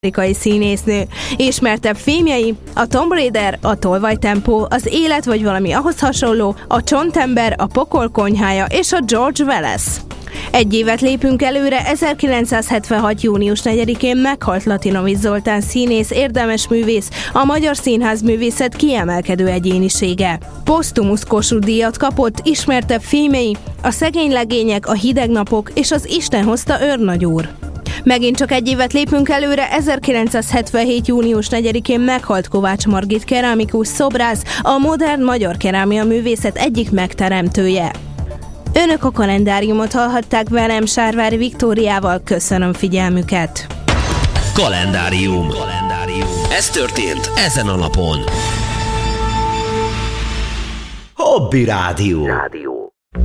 amerikai színésznő. Ismertebb filmjei a Tomb Raider, a Tolvajtempó, az Élet vagy valami ahhoz hasonló, a Csontember, a Pokol konyhája és a George Wallace. Egy évet lépünk előre, 1976. június 4-én meghalt Latinovics Zoltán színész, érdemes művész, a magyar színházművészet kiemelkedő egyénisége. Posztumusz Kossuth-díjat kapott, ismertebb filmjei a Szegény legények, a Hideg napok és az Isten hozta őrnagyúr. Megint csak egy évet lépünk előre, 1977. június 4-én meghalt Kovács Margit keramikus szobrász, a modern magyar kerámia művészet egyik megteremtője. Önök a kalendáriumot hallhatták velem, Sárvári Viktóriával, köszönöm figyelmüket. Kalendárium. Ez történt ezen a napon. Hobby Rádió.